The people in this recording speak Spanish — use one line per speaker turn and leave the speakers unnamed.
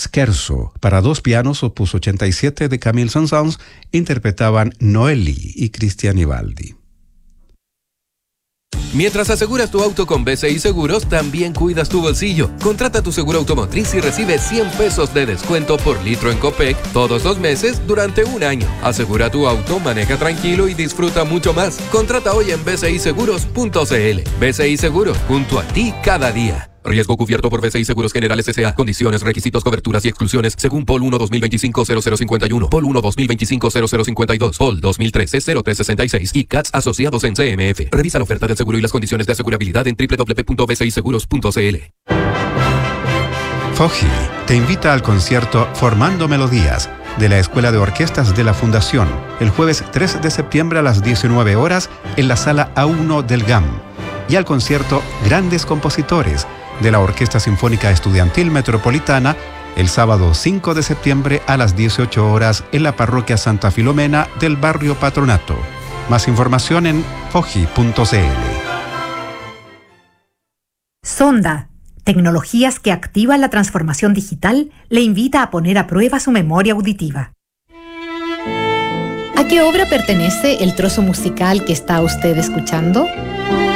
Scherzo para dos pianos opus 87 de Camille Saint-Saëns interpretaban Noelli y Cristian Ivaldi.
Mientras aseguras tu auto con BCI Seguros, también cuidas tu bolsillo. Contrata tu seguro automotriz y recibe 100 pesos de descuento por litro en Copec todos los meses durante un año. Asegura tu auto, maneja tranquilo y disfruta mucho más. Contrata hoy en bciseguros.cl. BCI Seguros, junto a ti cada día. Riesgo cubierto por BCI Seguros Generales S.A. Condiciones, requisitos, coberturas y exclusiones según POL 1 2025-0051, POL 1 2025-0052, POL 2013-0366 y CATS asociados en CMF. Revisa la oferta del seguro y las condiciones de asegurabilidad en www.bciseguros.cl.
Foggi te invita al concierto Formando Melodías de la Escuela de Orquestas de la Fundación el jueves 3 de septiembre a las 19 horas en la sala A1 del GAM y al concierto Grandes Compositores de la Orquesta Sinfónica Estudiantil Metropolitana el sábado 5 de septiembre a las 18 horas en la parroquia Santa Filomena del barrio Patronato. Más información en foggi.cl.
Sonda, tecnologías que activan la transformación digital, le invita a poner a prueba su memoria auditiva.
¿A qué obra pertenece el trozo musical que está usted escuchando?